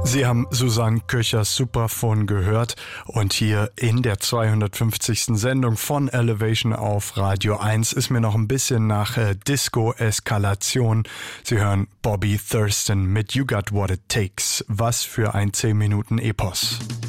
Sie haben Susanne Köchers Superphone gehört und hier in der 250. Sendung von Elevation auf Radio 1 ist mir noch ein bisschen nach Disco-Eskalation. Sie hören Bobby Thurston mit You Got What It Takes. Was für ein 10 Minuten Epos.